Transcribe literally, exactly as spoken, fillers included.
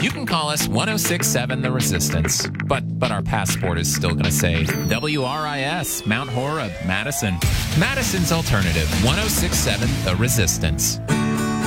You can call us one oh six point seven The Resistance, but but our passport is still going to say W R I S, Mount Horeb, Madison. Madison's alternative, one oh six point seven The Resistance.